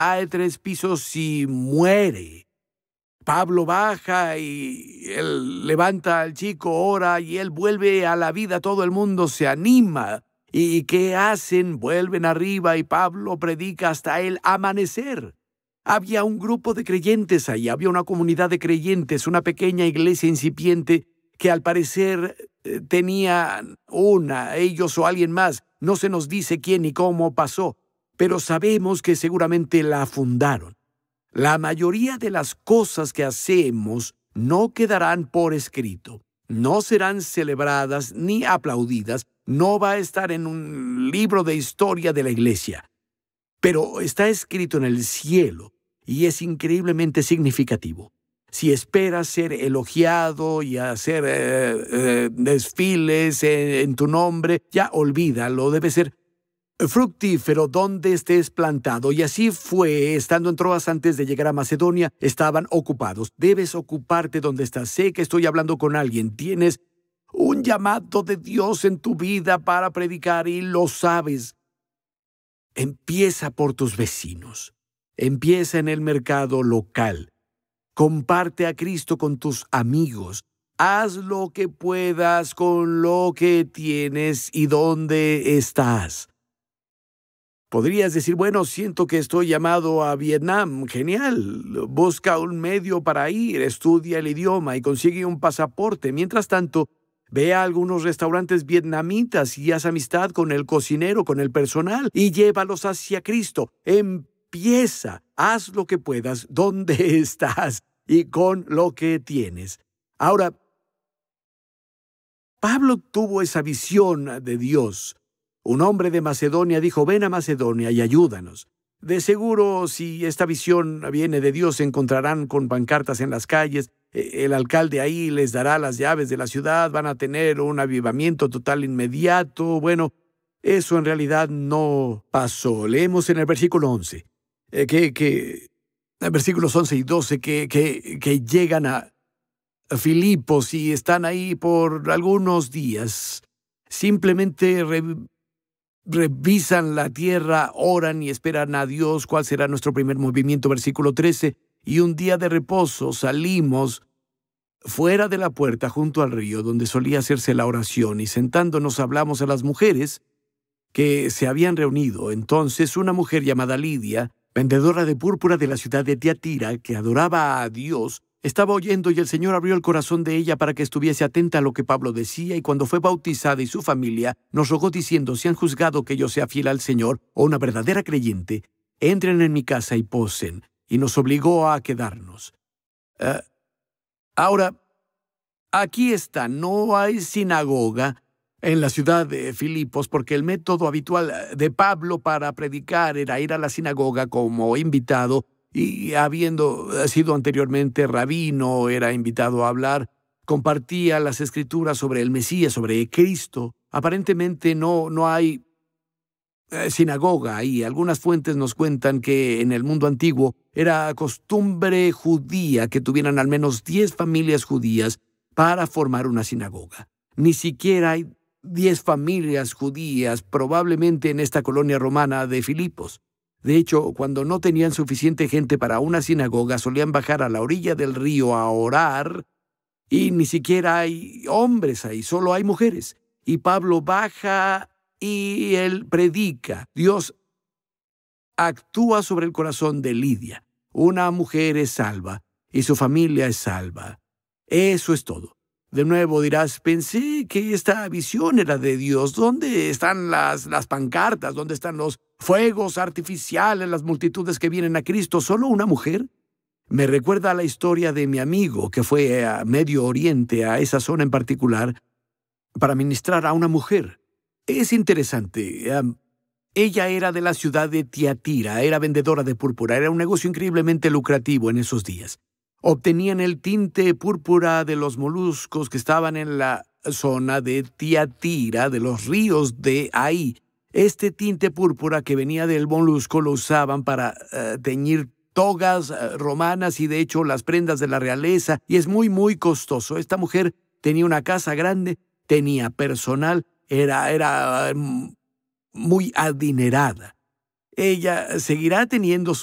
cae 3 pisos y muere. Pablo baja y él levanta al chico, ora y él vuelve a la vida. Todo el mundo se anima. ¿Y qué hacen? Vuelven arriba y Pablo predica hasta el amanecer. Había un grupo de creyentes ahí, había una comunidad de creyentes, una pequeña iglesia incipiente que al parecer tenía ellos o alguien más. No se nos dice quién ni cómo pasó, pero sabemos que seguramente la fundaron. La mayoría de las cosas que hacemos no quedarán por escrito, no serán celebradas ni aplaudidas, no va a estar en un libro de historia de la iglesia, pero está escrito en el cielo y es increíblemente significativo. Si esperas ser elogiado y hacer desfiles en tu nombre, ya olvídalo, debe ser fructífero donde estés plantado. Y así fue, estando en Troas antes de llegar a Macedonia, estaban ocupados. Debes ocuparte donde estás. Sé que estoy hablando con alguien. Tienes un llamado de Dios en tu vida para predicar y lo sabes. Empieza por tus vecinos. Empieza en el mercado local. Comparte a Cristo con tus amigos. Haz lo que puedas con lo que tienes y donde estás. Podrías decir, bueno, siento que estoy llamado a Vietnam. Genial. Busca un medio para ir, estudia el idioma y consigue un pasaporte. Mientras tanto, ve a algunos restaurantes vietnamitas y haz amistad con el cocinero, con el personal y llévalos hacia Cristo. Empieza, haz lo que puedas, donde estás y con lo que tienes. Ahora, Pablo tuvo esa visión de Dios. Un hombre de Macedonia dijo, ven a Macedonia y ayúdanos. De seguro, si esta visión viene de Dios, se encontrarán con pancartas en las calles. El alcalde ahí les dará las llaves de la ciudad. Van a tener un avivamiento total inmediato. Bueno, eso en realidad no pasó. Leemos en el versículo 11, versículos 11 y 12, que llegan a Filipos y están ahí por algunos días. Simplemente revisan la tierra, oran y esperan a Dios. ¿Cuál será nuestro primer movimiento? Versículo 13. Y un día de reposo salimos fuera de la puerta junto al río donde solía hacerse la oración y sentándonos hablamos a las mujeres que se habían reunido. Entonces una mujer llamada Lidia, vendedora de púrpura de la ciudad de Tiatira, que adoraba a Dios, estaba oyendo y el Señor abrió el corazón de ella para que estuviese atenta a lo que Pablo decía, y cuando fue bautizada y su familia nos rogó diciendo, si han juzgado que yo sea fiel al Señor o una verdadera creyente, entren en mi casa y posen, y nos obligó a quedarnos. Ahora, aquí está, no hay sinagoga en la ciudad de Filipos porque el método habitual de Pablo para predicar era ir a la sinagoga como invitado, y habiendo sido anteriormente rabino, era invitado a hablar, compartía las escrituras sobre el Mesías, sobre Cristo. Aparentemente no hay sinagoga ahí. Algunas fuentes nos cuentan que en el mundo antiguo era costumbre judía que tuvieran al menos 10 familias judías para formar una sinagoga. Ni siquiera hay 10 familias judías probablemente en esta colonia romana de Filipos. De hecho, cuando no tenían suficiente gente para una sinagoga, solían bajar a la orilla del río a orar, y ni siquiera hay hombres ahí, solo hay mujeres. Y Pablo baja y él predica. Dios actúa sobre el corazón de Lidia. Una mujer es salva y su familia es salva. Eso es todo. De nuevo dirás, pensé que esta visión era de Dios. ¿Dónde están las pancartas? ¿Dónde están los fuegos artificiales, las multitudes que vienen a Cristo? ¿Solo una mujer? Me recuerda a la historia de mi amigo que fue a Medio Oriente, a esa zona en particular, para ministrar a una mujer. Es interesante. Ella era de la ciudad de Tiatira, era vendedora de púrpura. Era un negocio increíblemente lucrativo en esos días. Obtenían el tinte púrpura de los moluscos que estaban en la zona de Tiatira, de los ríos de ahí. Este tinte púrpura que venía del molusco lo usaban para teñir togas romanas y de hecho las prendas de la realeza, y es muy, muy costoso. Esta mujer tenía una casa grande, tenía personal, era muy adinerada. Ella seguirá teniendo